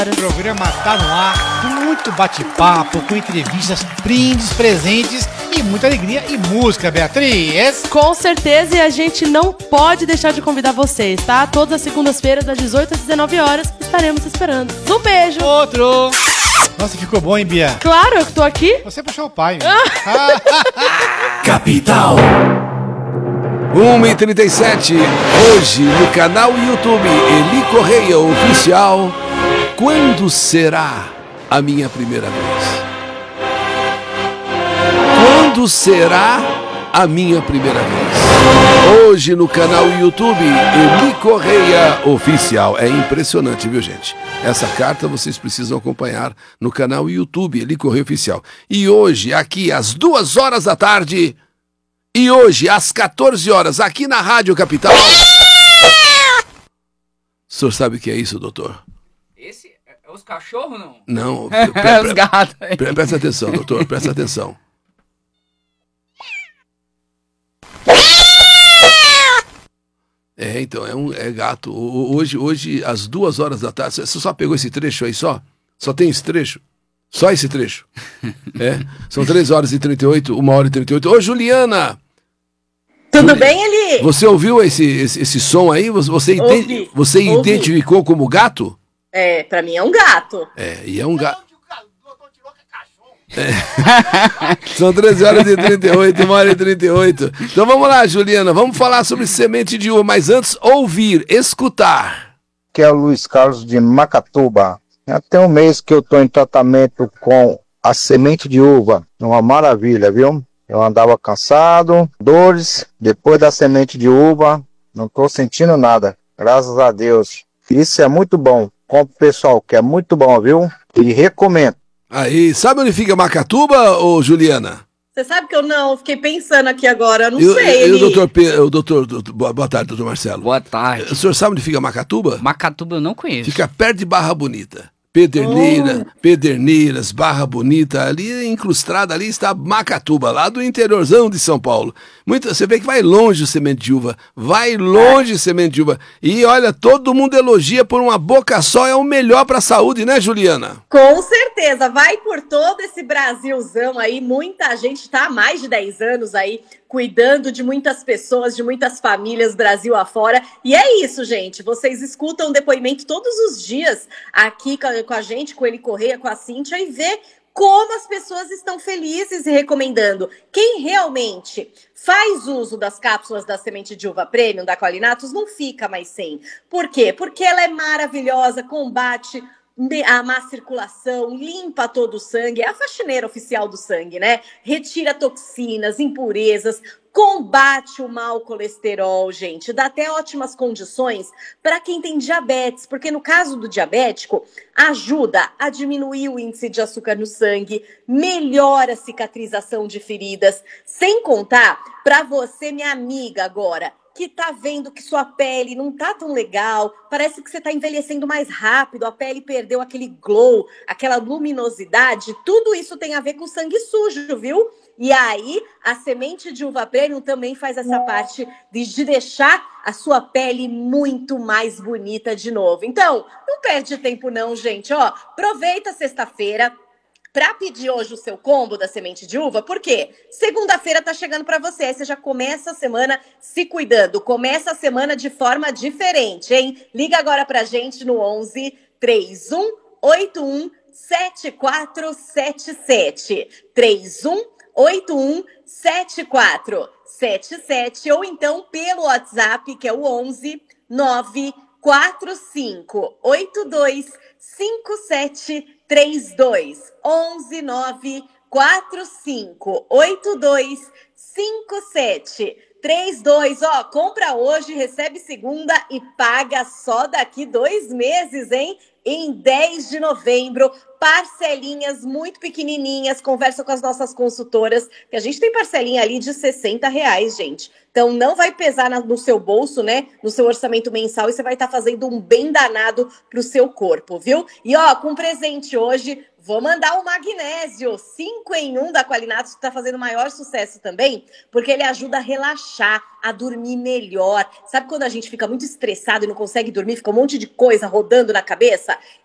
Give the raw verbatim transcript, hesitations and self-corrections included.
O programa tá no ar, com muito bate-papo, com entrevistas, brindes, presentes e muita alegria e música, Beatriz. Com certeza, e a gente não pode deixar de convidar vocês, tá? Todas as segundas-feiras, das dezoito às dezenove horas, estaremos esperando. Um beijo! Outro! Nossa, ficou bom, hein, Bia? Claro, eu que tô aqui. Você puxou o pai. Capital. uma e trinta e sete, hoje no canal YouTube Eli Correia Oficial. Quando será a minha primeira vez? Quando será a minha primeira vez? Hoje no canal YouTube Eli Correia Oficial. É impressionante, viu, gente? Essa carta vocês precisam acompanhar no canal YouTube Eli Correia Oficial. E hoje, aqui às duas horas da tarde, e hoje às quatorze horas, aqui na Rádio Capital. O senhor sabe o que é isso, doutor? Esse é os cachorros, não? Não. É pre, pre, os gatos. Pre, presta atenção, doutor, presta atenção. É, então, é, um, é gato. Hoje, hoje, às duas horas da tarde, você só pegou esse trecho aí só? Só tem esse trecho? Só esse trecho? É, são três horas e trinta e oito, uma hora e trinta e oito. Ô, Juliana! Tudo Juli... bem, Eli? Você ouviu esse, esse, esse som aí? Você, Ouvi, ide... você ouvi. identificou como gato? É, pra mim é um gato. É, e é um gato. É. São treze horas e trinta e oito, uma hora e trinta e oito. Então vamos lá, Juliana, vamos falar sobre semente de uva, mas antes, ouvir, escutar. Que é o Luiz Carlos de Macatuba. Até um mês que eu estou em tratamento com a semente de uva. Uma maravilha, viu? Eu andava cansado, dores. Depois da semente de uva, não estou sentindo nada. Graças a Deus. Isso é muito bom. Compre, pessoal, que é muito bom, viu? E recomendo. Aí, sabe onde fica Macatuba, ô Juliana? Você sabe que eu não, fiquei pensando aqui agora, eu não Eu, sei, eu, Eli. o doutor, Pe- o doutor, doutor, boa, boa tarde, doutor Marcelo. Boa tarde. O senhor sabe onde fica Macatuba? Macatuba eu não conheço. Fica perto de Barra Bonita. Pederneira, Oh. Pederneiras, Barra Bonita, ali incrustada, ali está Macatuba, lá do interiorzão de São Paulo. Muito, você vê que vai longe o semente de uva, vai longe o semente de uva. E olha, todo mundo elogia por uma boca só, é o melhor para a saúde, né, Juliana? Com certeza, vai por todo esse Brasilzão aí, muita gente tá há mais de dez anos aí, cuidando de muitas pessoas, de muitas famílias, Brasil afora. E é isso, gente, vocês escutam o depoimento todos os dias aqui com a gente, com ele Correia, com a Cíntia, e vê como as pessoas estão felizes e recomendando. Quem realmente faz uso das cápsulas da semente de uva premium da Qualinatus não fica mais sem. Por quê? Porque ela é maravilhosa, combate a má circulação, limpa todo o sangue, é a faxineira oficial do sangue, né? Retira toxinas, impurezas, combate o mau colesterol, gente, dá até ótimas condições para quem tem diabetes, porque no caso do diabético, ajuda a diminuir o índice de açúcar no sangue, melhora a cicatrização de feridas, sem contar, para você, minha amiga agora, que tá vendo que sua pele não tá tão legal, parece que você tá envelhecendo mais rápido, a pele perdeu aquele glow, aquela luminosidade, tudo isso tem a ver com sangue sujo, viu? E aí, a semente de uva premium também faz essa parte de, de deixar a sua pele muito mais bonita de novo. Então, não perde tempo não, gente, ó, aproveita sexta-feira, para pedir hoje o seu combo da semente de uva, porque segunda-feira tá chegando para você, aí você já começa a semana se cuidando, começa a semana de forma diferente, hein? Liga agora pra gente no onze, três um oito um, sete quatro sete sete, três um oito um, sete quatro sete sete, ou então pelo WhatsApp, que é o onze, nove quatro cinco oito dois, cinco sete três dois, onze, nove quatro cinco oito dois, cinco sete três dois. Ó, compra hoje, recebe segunda e paga só daqui dois meses, hein? Em dez de novembro, parcelinhas muito pequenininhas, conversa com as nossas consultoras, que a gente tem parcelinha ali de sessenta reais, gente. Então não vai pesar na, no seu bolso, né, no seu orçamento mensal, e você vai estar tá fazendo um bem danado pro seu corpo, viu? E ó, com presente hoje, vou mandar o magnésio cinco em um da Qualinatus, que tá fazendo maior sucesso também, porque ele ajuda a relaxar, a dormir melhor. Sabe quando a gente fica muito estressado e não consegue dormir, fica um monte de coisa rodando na cabeça?